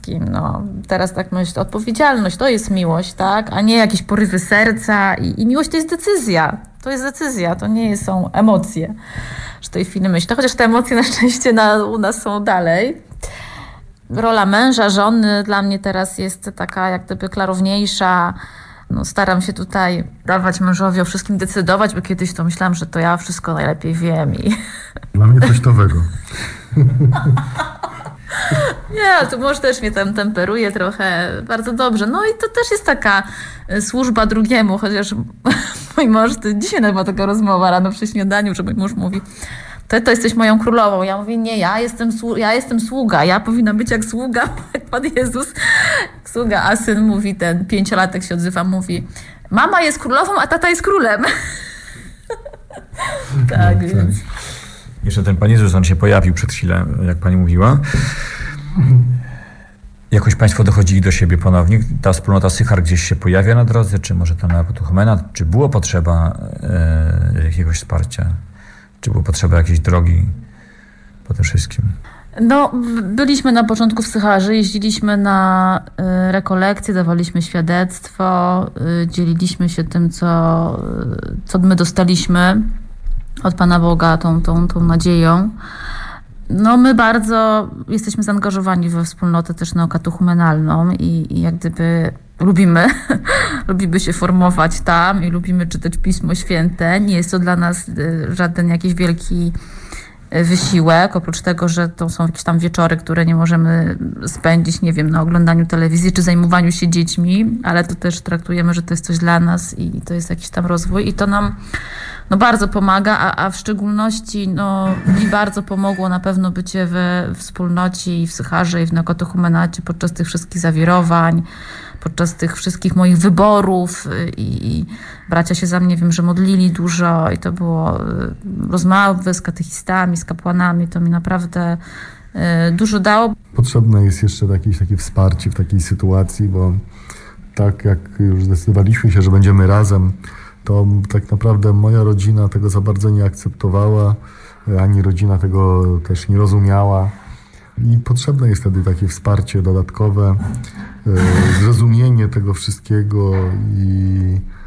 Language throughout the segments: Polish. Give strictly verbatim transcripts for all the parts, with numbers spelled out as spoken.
wszystkim. No, teraz tak myślę, odpowiedzialność to jest miłość, tak? A nie jakieś porywy serca. I, i miłość to jest decyzja. To jest decyzja, to nie są emocje. Że w tej chwili myślę, chociaż te emocje na szczęście na, u nas są dalej. Rola męża, żony dla mnie teraz jest taka jak gdyby klarowniejsza. No, staram się tutaj dawać mężowi o wszystkim decydować, bo kiedyś to myślałam, że to ja wszystko najlepiej wiem. I... Dla mnie coś nowego. Nie, to może też mnie tam temperuje trochę bardzo dobrze. No i to też jest taka służba drugiemu, chociaż mój mąż, to dzisiaj nawet była taka rozmowa rano przy śniadaniu, że mój mąż mówi, to, to jesteś moją królową. Ja mówię, nie, ja jestem, ja jestem sługa, ja powinna być jak sługa, jak Pan Jezus. Sługa, a syn mówi, ten pięciolatek się odzywa, mówi, mama jest królową, a tata jest królem. Tak, no, więc... Jeszcze ten Pan Jezus, on się pojawił przed chwilą, jak Pani mówiła. Jakoś Państwo dochodzili do siebie ponownie? Ta wspólnota Sychar gdzieś się pojawia na drodze? Czy może tam na Katechumenat? Czy było potrzeba e, jakiegoś wsparcia? Czy było potrzeba jakiejś drogi po tym wszystkim? No, byliśmy na początku w Sycharze, jeździliśmy na y, rekolekcje, dawaliśmy świadectwo, y, dzieliliśmy się tym, co, y, co my dostaliśmy od Pana Boga, tą, tą, tą nadzieją. No, my bardzo jesteśmy zaangażowani we wspólnotę też neokatechumenalną i, i jak gdyby lubimy, lubimy się formować tam i lubimy czytać Pismo Święte. Nie jest to dla nas y, żaden jakiś wielki wysiłek, oprócz tego, że to są jakieś tam wieczory, które nie możemy spędzić, nie wiem, na oglądaniu telewizji czy zajmowaniu się dziećmi, ale to też traktujemy, że to jest coś dla nas i to jest jakiś tam rozwój i to nam no, bardzo pomaga, a, a w szczególności no, mi bardzo pomogło na pewno bycie we wspólnocie i w Sycharze i w neokatechumenacie podczas tych wszystkich zawirowań, podczas tych wszystkich moich wyborów i, i bracia się za mnie, wiem, że modlili dużo i to było rozmowy z katechistami, z kapłanami, to mi naprawdę y, dużo dało. Potrzebne jest jeszcze jakieś takie wsparcie w takiej sytuacji, bo tak jak już zdecydowaliśmy się, że będziemy razem, to tak naprawdę moja rodzina tego za bardzo nie akceptowała, ani rodzina tego też nie rozumiała. I potrzebne jest wtedy takie wsparcie dodatkowe, zrozumienie tego wszystkiego i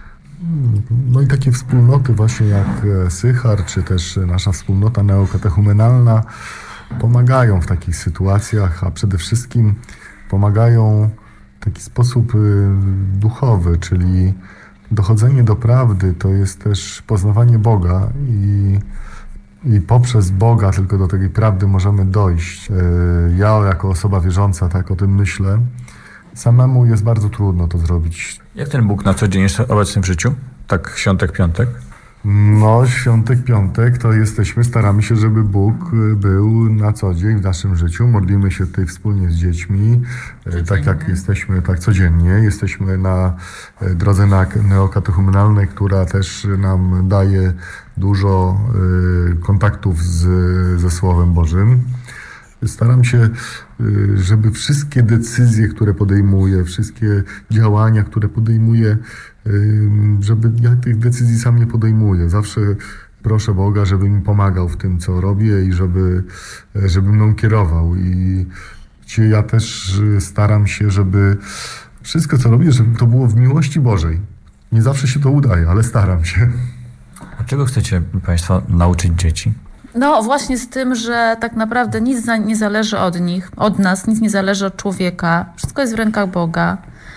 no i takie wspólnoty właśnie jak Sychar, czy też nasza wspólnota neokatechumenalna pomagają w takich sytuacjach, a przede wszystkim pomagają w taki sposób duchowy, czyli dochodzenie do prawdy to jest też poznawanie Boga i I poprzez Boga tylko do tej prawdy możemy dojść. Ja jako osoba wierząca tak o tym myślę. Samemu jest bardzo trudno to zrobić. Jak ten Bóg na co dzień jest obecny w życiu? Tak świątek, piątek? No, świątek, piątek to jesteśmy, staramy się, żeby Bóg był na co dzień w naszym życiu. Modlimy się tutaj wspólnie z dziećmi, codziennie. Tak jak jesteśmy tak codziennie. Jesteśmy na drodze neokatechumenalnej, która też nam daje dużo kontaktów z, ze Słowem Bożym. Staram się, żeby wszystkie decyzje, które podejmuję, wszystkie działania, które podejmuję, żeby ja tych decyzji sam nie podejmuję. Zawsze proszę Boga, żeby mi pomagał w tym, co robię i żeby, żeby mną kierował. I ja też staram się, żeby wszystko, co robię, żeby to było w miłości Bożej. Nie zawsze się to udaje, ale staram się. A czego chcecie Państwo nauczyć dzieci? No właśnie z tym, że tak naprawdę nic nie zależy od nich, od nas, nic nie zależy od człowieka. Wszystko jest w rękach Boga.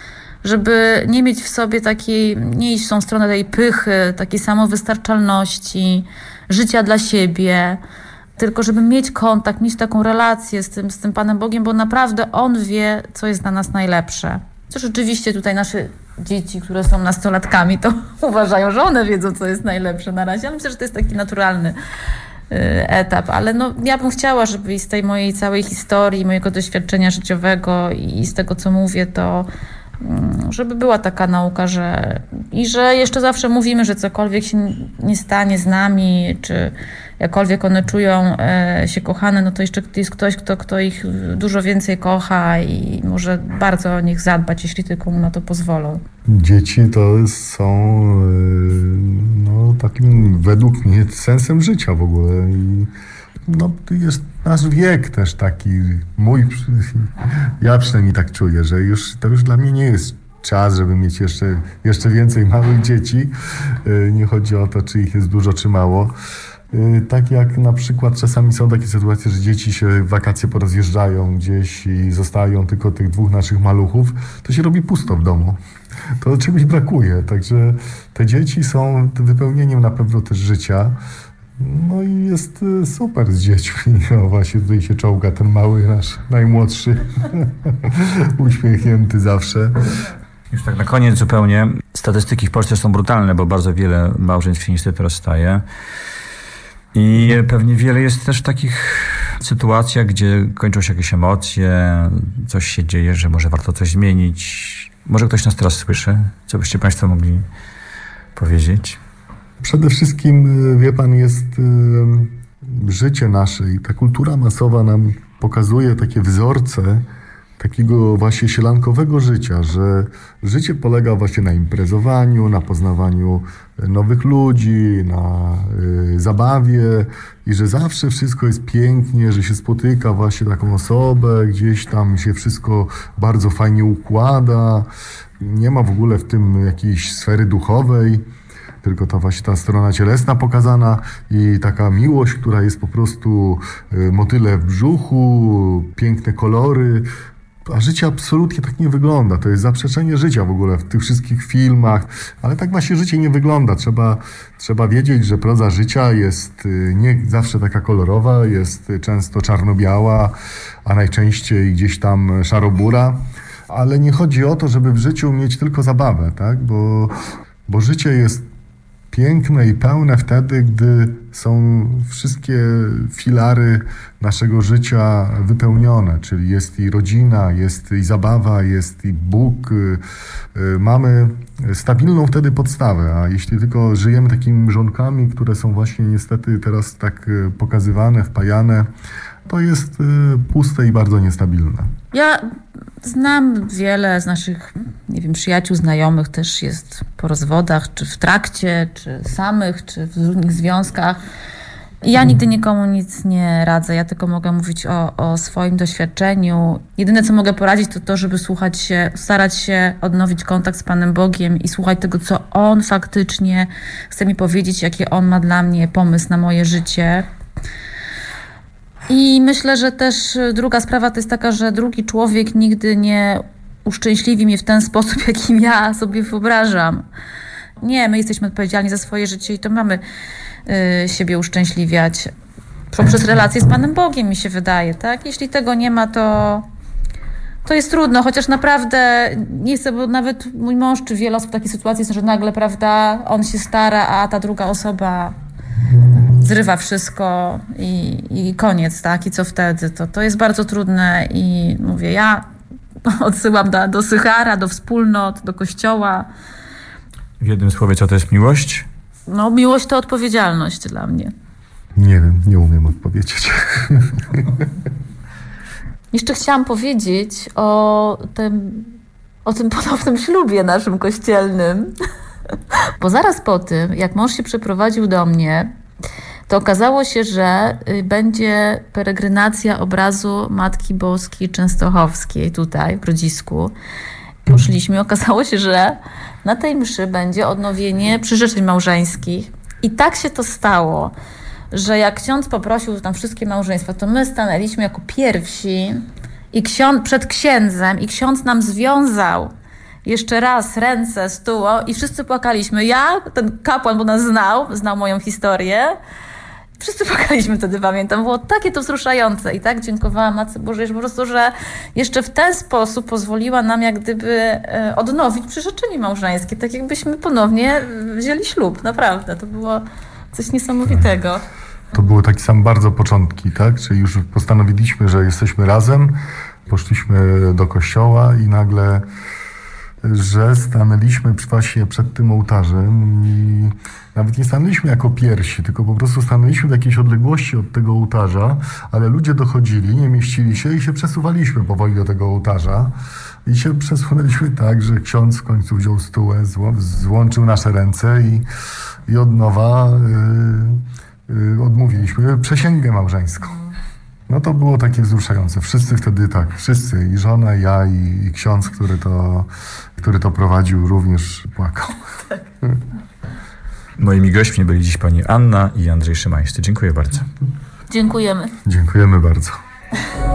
Żeby nie mieć w sobie takiej, nie iść w tą stronę tej pychy, takiej samowystarczalności, życia dla siebie, tylko żeby mieć kontakt, mieć taką relację z tym, z tym Panem Bogiem, bo naprawdę On wie, co jest dla nas najlepsze. Co rzeczywiście tutaj nasze dzieci, które są nastolatkami, to uważają, że one wiedzą, co jest najlepsze na razie. Ja myślę, że to jest taki naturalny etap, ale no, ja bym chciała, żeby z tej mojej całej historii, mojego doświadczenia życiowego i z tego, co mówię, to żeby była taka nauka, że i że jeszcze zawsze mówimy, że cokolwiek się nie stanie z nami, czy jakkolwiek one czują e, się kochane, no to jeszcze jest ktoś, kto, kto ich dużo więcej kocha i może bardzo o nich zadbać, jeśli tylko mu na to pozwolą. Dzieci to są no, takim według mnie sensem życia w ogóle. I, no, jest nasz wiek też taki, mój, ja przynajmniej tak czuję, że już to już dla mnie nie jest czas, żeby mieć jeszcze, jeszcze więcej małych dzieci. Nie chodzi o to, czy ich jest dużo, czy mało. Tak jak na przykład czasami są takie sytuacje, że dzieci się w wakacje porozjeżdżają gdzieś i zostają tylko tych dwóch naszych maluchów, to się robi pusto w domu. To czegoś brakuje. Także te dzieci są wypełnieniem na pewno też życia. No i jest super z dziećmi. O, właśnie tutaj się czołga ten mały nasz, najmłodszy. Uśmiechnięty zawsze. Już tak na koniec zupełnie. Statystyki w Polsce są brutalne, bo bardzo wiele małżeństw się niestety rozstaje. I pewnie wiele jest też takich sytuacji, gdzie kończą się jakieś emocje, coś się dzieje, że może warto coś zmienić. Może ktoś nas teraz słyszy? Co byście Państwo mogli powiedzieć? Przede wszystkim, wie Pan, jest y, życie nasze i ta kultura masowa nam pokazuje takie wzorce takiego właśnie sielankowego życia, że życie polega właśnie na imprezowaniu, na poznawaniu nowych ludzi, na y, zabawie i że zawsze wszystko jest pięknie, że się spotyka właśnie taką osobę, gdzieś tam się wszystko bardzo fajnie układa, nie ma w ogóle w tym jakiejś sfery duchowej, tylko ta właśnie ta strona cielesna pokazana i taka miłość, która jest po prostu y, motyle w brzuchu, piękne kolory. A życie absolutnie tak nie wygląda. To jest zaprzeczenie życia w ogóle w tych wszystkich filmach, ale tak właśnie życie nie wygląda. Trzeba, trzeba wiedzieć, że proza życia jest nie zawsze taka kolorowa, jest często czarno-biała, a najczęściej gdzieś tam szarobura. Ale nie chodzi o to, żeby w życiu mieć tylko zabawę, tak? Bo, bo życie jest piękne i pełne wtedy, gdy są wszystkie filary naszego życia wypełnione, czyli jest i rodzina, jest i zabawa, jest i Bóg. Mamy stabilną wtedy podstawę, a jeśli tylko żyjemy takimi mrzonkami, które są właśnie niestety teraz tak pokazywane, wpajane, to jest puste i bardzo niestabilne. Ja znam wiele z naszych, nie wiem, przyjaciół, znajomych też jest po rozwodach, czy w trakcie, czy samych, czy w różnych związkach. I ja nigdy nikomu nic nie radzę, ja tylko mogę mówić o, o swoim doświadczeniu. Jedyne, co mogę poradzić, to to, żeby słuchać się, starać się odnowić kontakt z Panem Bogiem i słuchać tego, co On faktycznie chce mi powiedzieć, jaki On ma dla mnie pomysł na moje życie. I myślę, że też druga sprawa to jest taka, że drugi człowiek nigdy nie uszczęśliwi mnie w ten sposób, jakim ja sobie wyobrażam. Nie, my jesteśmy odpowiedzialni za swoje życie i to mamy y, siebie uszczęśliwiać poprzez relacje z Panem Bogiem, mi się wydaje, tak? Jeśli tego nie ma, to, to jest trudno, chociaż naprawdę nie chcę, bo nawet mój mąż czy wiele osób w takiej sytuacji jest, że nagle, prawda, on się stara, a ta druga osoba zrywa wszystko i, i koniec, tak? I co wtedy? To, to jest bardzo trudne i mówię, ja odsyłam do, do Sychara, do wspólnot, do kościoła. W jednym słowie, co to jest miłość? No, miłość to odpowiedzialność dla mnie. Nie wiem, nie umiem odpowiedzieć. Jeszcze chciałam powiedzieć o tym, o tym ponownym ślubie naszym kościelnym. Bo zaraz po tym, jak mąż się przeprowadził do mnie, to okazało się, że będzie peregrinacja obrazu Matki Boskiej Częstochowskiej tutaj w Grodzisku. Poszliśmy, okazało się, że na tej mszy będzie odnowienie przyrzeczeń małżeńskich. I tak się to stało, że jak ksiądz poprosił tam wszystkie małżeństwa, to my stanęliśmy jako pierwsi i ksiądz, przed księdzem i ksiądz nam związał jeszcze raz ręce, stół i wszyscy płakaliśmy. Ja, ten kapłan, bo nas znał, znał moją historię. Wszyscy płakaliśmy wtedy, pamiętam. Było takie to wzruszające i tak dziękowałam Matce Bożej, że po prostu, że jeszcze w ten sposób pozwoliła nam jak gdyby odnowić przyrzeczenie małżeńskie. Tak jakbyśmy ponownie wzięli ślub. Naprawdę, to było coś niesamowitego. To były takie same bardzo początki, tak? Czyli już postanowiliśmy, że jesteśmy razem, poszliśmy do kościoła i nagle że stanęliśmy właśnie przed tym ołtarzem i nawet nie stanęliśmy jako pierwsi, tylko po prostu stanęliśmy w jakiejś odległości od tego ołtarza, ale ludzie dochodzili, nie mieścili się i się przesuwaliśmy powoli do tego ołtarza i się przesunęliśmy tak, że ksiądz w końcu wziął stół, złączył nasze ręce i, i od nowa yy, yy, odmówiliśmy przysięgę małżeńską. No to było takie wzruszające. Wszyscy wtedy tak, wszyscy, i żona, i ja, i, i ksiądz, który to, który to prowadził, również płakał. Moimi gośćmi byli dziś pani Anna i Andrzej Szymańscy. Dziękuję bardzo. Dziękujemy. Dziękujemy bardzo.